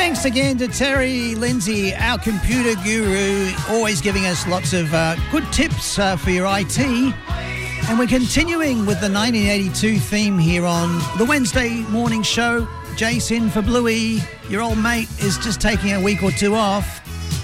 Thanks again to Terry Lindsay, our computer guru, always giving us lots of good tips for your IT. And we're continuing with the 1982 theme here on the Wednesday morning show. Jason for Bluey, your old mate, is just taking a week or two off.